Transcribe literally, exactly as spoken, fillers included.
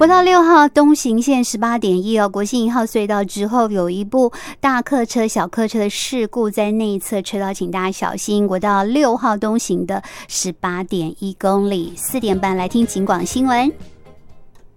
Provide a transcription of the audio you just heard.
国道六号东行线十八点一哦，国信一号隧道之后有一部大客车、小客车的事故在内侧车道，请大家小心。国道六号东行的十八点一公里，四点半来听警广新闻。